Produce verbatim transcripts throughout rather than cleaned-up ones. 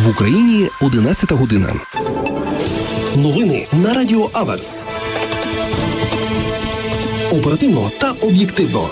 В Україні одинадцята година. Новини на Радіо Аверс. Оперативно та об'єктивно.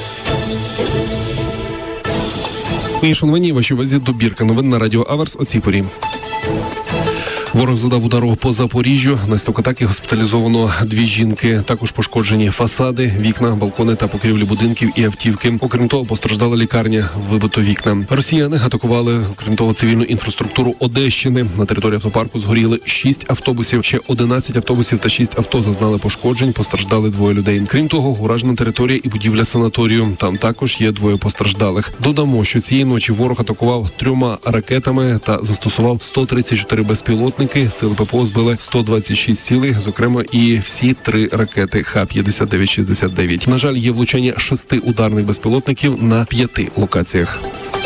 І шановні, вашій увазі добірка новин на Радіо Аверс о цій порі. Ворог завдав удару по Запоріжжю. Внаслідок атаки госпіталізовано дві жінки. Також пошкоджені фасади, вікна, балкони та покрівлі будинків і автівки. Окрім того, постраждала лікарня, вибито вікна. Росіяни атакували, окрім того, цивільну інфраструктуру Одещини. На території автопарку згоріли шість автобусів, ще одинадцять автобусів та шість авто зазнали пошкоджень, постраждали двоє людей. Крім того, уражена територія і будівля санаторію. Там також є двоє постраждалих. Додамо, що цієї ночі ворог атакував трьома ракетами та застосував сто тридцять чотири безпілотники. Сили ППО збили сто двадцять шість цілей, зокрема і всі три ракети Х п'ятдесят дев'ять шістдесят дев'ять. На жаль, є влучання шести ударних безпілотників на п'яти локаціях.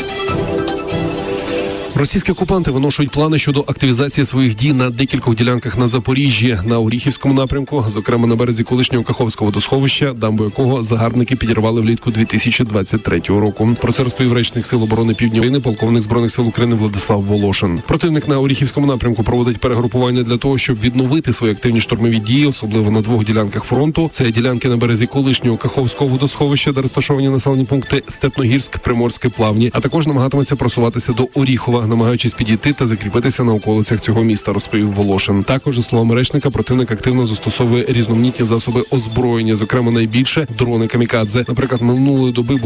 Російські окупанти виношують плани щодо активізації своїх дій на декількох ділянках на Запоріжжі, на Оріхівському напрямку, зокрема на березі колишнього Каховського водосховища, дамбу якого загарбники підірвали влітку дві тисячі двадцять третього року. Про це розповів речник Сил оборони Півдня України, полковник Збройних сил України Владислав Волошин. Противник на Оріхівському напрямку проводить перегрупування для того, щоб відновити свої активні штурмові дії, особливо на двох ділянках фронту. Це ділянки на березі колишнього Каховського водосховища, де розташовані населені пункти Степногірськ, Приморське, Плавні, а також намагатиметься просуватися до Оріхова, намагаючись підійти та закріпитися на околицях цього міста, розповів Волошин. Також, за словами речника, противник активно застосовує різноманітні засоби озброєння, зокрема найбільше дрони камікадзе. Наприклад, минулої доби